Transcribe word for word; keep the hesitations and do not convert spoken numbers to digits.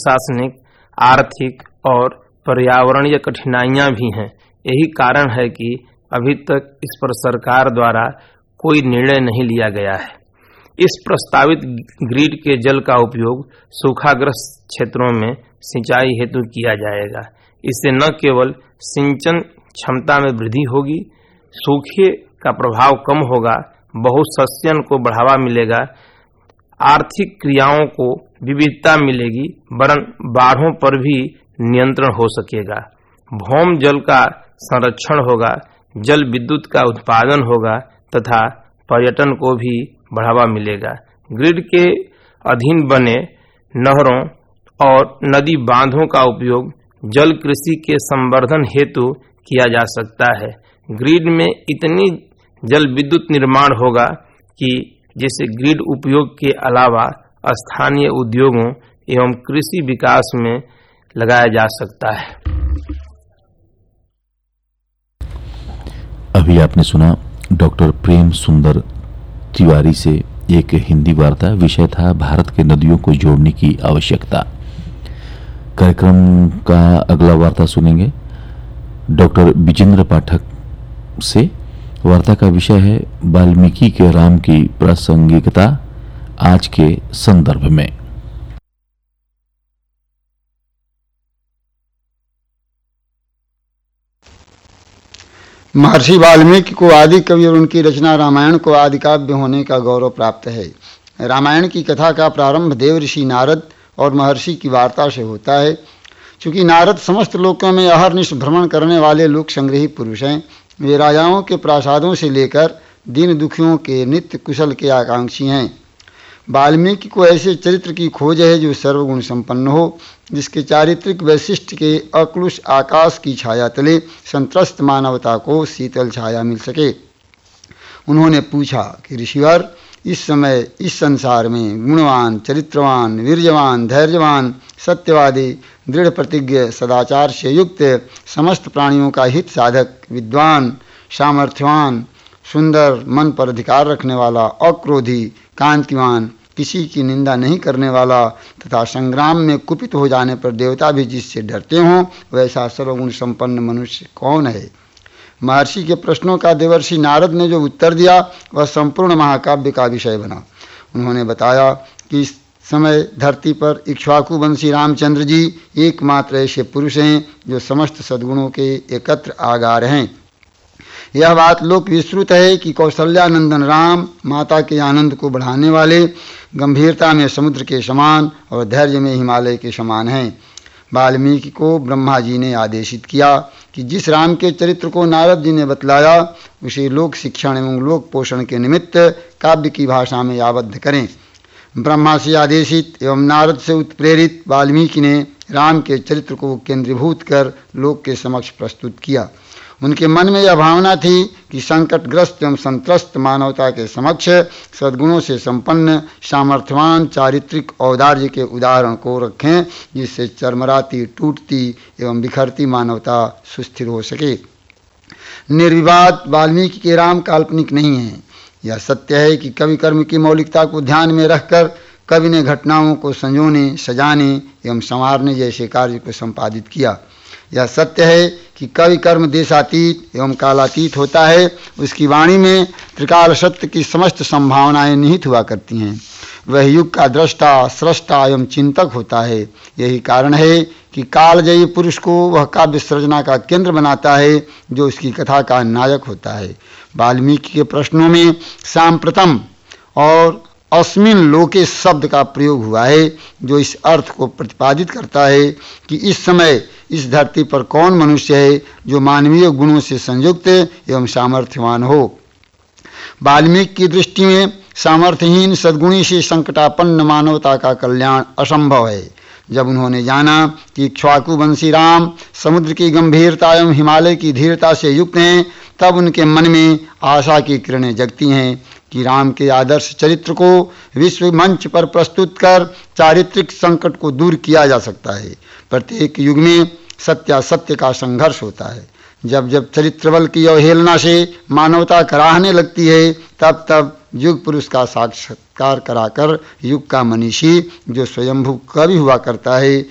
प्रशासनिक, आर्थिक और पर्यावरणीय कठिनाइयां भी हैं। यही कारण है कि अभी तक इस पर सरकार द्वारा कोई निर्णय नहीं लिया गया है। इस प्रस्तावित ग्रिड के जल का उपयोग सूखाग्रस्त क्षेत्रों में सिंचाई हेतु किया जाएगा। इससे न केवल सिंचन क्षमता में वृद्धि होगी, सूखे का प्रभाव कम होगा, बहुसस्यन को बढ़ावा मिलेगा, आर्थिक क्रियाओं को विविधता मिलेगी, वरन बाढ़ों पर भी नियंत्रण हो सकेगा। भौम जल का संरक्षण होगा, जल विद्युत का उत्पादन होगा तथा पर्यटन को भी बढ़ावा मिलेगा। ग्रिड के अधीन बने नहरों और नदी बांधों का उपयोग जल कृषि के संवर्धन हेतु किया जा सकता है। ग्रिड में इतनी जल विद्युत निर्माण होगा कि जिसे ग्रिड उपयोग के अलावा स्थानीय उद्योगों एवं कृषि विकास में लगाया जा सकता है। अभी आपने सुना डॉक्टर प्रेम सुंदर तिवारी से एक हिंदी वार्ता। विषय था भारत के नदियों को जोड़ने की आवश्यकता। कार्यक्रम का अगला वार्ता सुनेंगे डॉक्टर विजेंद्र पाठक से। वार्ता का विषय है वाल्मीकि के राम की प्रासंगिकता आज के संदर्भ में। महर्षि वाल्मीकि को आदि कवि और उनकी रचना रामायण को आदि काव्य होने का गौरव प्राप्त है। रामायण की कथा का प्रारंभ देव ऋषि नारद और महर्षि की वार्ता से होता है। चूंकि नारद समस्त लोकों में अहरनिश भ्रमण करने वाले लोक संग्रही पुरुष हैं, वे राजाओं के प्रासादों से लेकर दीन दुखियों के नित्य कुशल के आकांक्षी हैं। वाल्मीकि को ऐसे चरित्र की खोज है जो सर्वगुण संपन्न हो, जिसके चारित्रिक वैशिष्ट के अक्लुष आकाश की छाया तले संत्रस्त मानवता को शीतल छाया मिल सके। उन्होंने पूछा कि ऋषिवर, इस समय इस संसार में गुणवान, चरित्रवान, वीर्यवान, धैर्यवान, सत्यवादी, दृढ़ प्रतिज्ञ, सदाचार से युक्त, समस्त प्राणियों का हित साधक, विद्वान, सामर्थ्यवान, सुंदर, मन पर अधिकार रखने वाला, अक्रोधी, कांतिवान, किसी की निंदा नहीं करने वाला तथा संग्राम में कुपित हो जाने पर देवता भी जिससे डरते हों, वैसा सर्वगुण संपन्न मनुष्य कौन है? महर्षि के प्रश्नों का देवर्षि नारद ने जो उत्तर दिया वह संपूर्ण महाकाव्य का विषय बना। उन्होंने बताया कि इस समय धरती पर इक्ष्वाकु वंशी रामचंद्र जी एकमात्र ऐसे पुरुष हैं जो समस्त सद्गुणों के एकत्र आगार हैं। यह बात लोक विस्तृत है कि कौशल्यानंदन राम माता के आनंद को बढ़ाने वाले, गंभीरता में समुद्र के समान और धैर्य में हिमालय के समान हैं। वाल्मीकि को ब्रह्मा जी ने आदेशित किया कि जिस राम के चरित्र को नारद जी ने बतलाया उसे लोक शिक्षण एवं लोक पोषण के निमित्त काव्य की भाषा में आबद्ध करें। ब्रह्मा से आदेशित एवं नारद से उत्प्रेरित वाल्मीकि ने राम के चरित्र को केंद्रीभूत कर लोक के समक्ष प्रस्तुत किया। उनके मन में यह भावना थी कि संकटग्रस्त एवं संत्रस्त मानवता के समक्ष सद्गुणों से संपन्न, सामर्थ्यवान, चारित्रिक औदार्य के उदाहरण को रखें, जिससे चरमराती, टूटती एवं बिखरती मानवता सुस्थिर हो सके। निर्विवाद वाल्मीकि के राम काल्पनिक नहीं है। यह सत्य है कि कवि कर्म की मौलिकता को ध्यान में रखकर कवि ने घटनाओं को संजोने, सजाने एवं संवारने जैसे कार्य को संपादित किया। यह सत्य है कि कवि कर्म देशातीत एवं कालातीत होता है। उसकी वाणी में त्रिकाल सत्य की समस्त संभावनाएं निहित हुआ करती हैं। वह युग का दृष्टा, स्रष्टा एवं चिंतक होता है। यही कारण है कि कालजयी पुरुष को वह काव्य सृजना का केंद्र बनाता है, जो उसकी कथा का नायक होता है। वाल्मीकि के प्रश्नों में सांप्रतम और अस्मिन लोके शब्द का प्रयोग हुआ है, जो इस अर्थ को प्रतिपादित करता है कि इस समय इस धरती पर कौन मनुष्य है जो मानवीय गुणों से संयुक्त एवं सामर्थ्यवान हो। वाल्मीकि की दृष्टि में सामर्थ्यहीन सद्गुणी से संकटापन्न मानवता का कल्याण असंभव है। जब उन्होंने जाना कि इक्ष्वाकु वंशी राम समुद्र की गंभीरता एवं हिमालय की धीरता से युक्त हैं, तब उनके मन में आशा की किरणें जगती हैं कि राम के आदर्श चरित्र को विश्व मंच पर प्रस्तुत कर चारित्रिक संकट को दूर किया जा सकता है। प्रत्येक युग में सत्यासत्य का संघर्ष होता है। जब जब चरित्र बल की अवहेलना से मानवता कराहने लगती है, तब तब युग पुरुष का साक्षात्कार कराकर युग का मनीषी जो स्वयंभू कवि हुआ करता है